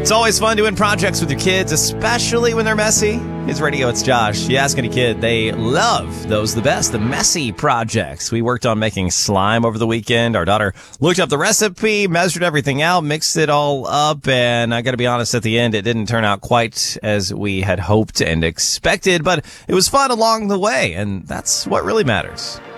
It's always fun doing projects with your kids, especially when they're messy. It's Radio, it's Josh. You ask any kid, they love those the best, the messy projects. We worked on making slime over the weekend. Our daughter looked up the recipe, measured everything out, mixed it all up, and I gotta be honest, at the end, it didn't turn out quite as we had hoped and expected, but it was fun along the way, and that's what really matters.